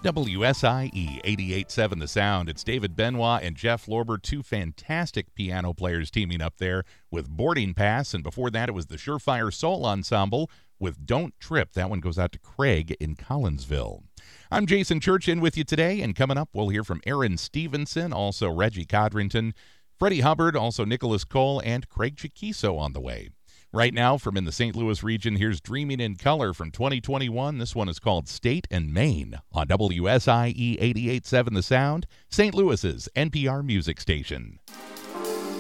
WSIE 88.7 The Sound. It's David Benoit and Jeff Lorber, two fantastic piano players teaming up there with Boarding Pass. And before that, it was the Surefire Soul Ensemble with Don't Trip. That one goes out to Craig in Collinsville. I'm Jason Church in with you today, and coming up, we'll hear from Aaron Stevenson, also Reggie Codrington, Freddie Hubbard, also Nicholas Cole, and Craig Chiquiso on the way. Right now, from in the St. Louis region, here's Dreaming in Color from 2021. This one is called State and Maine on WSIE 88.7 The Sound, St. Louis's NPR music station.